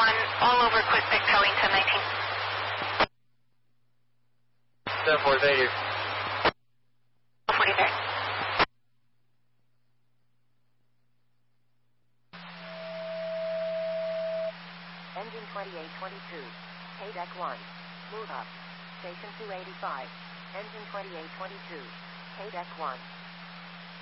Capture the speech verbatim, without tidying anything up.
one, all over Quick Pick, Charlie ten nineteen. ten four, thank you. forty there. Engine twenty-eight twenty-two. K-Deck one. Move up. Station two eighty-five. Engine twenty-eight twenty-two. K-Deck one.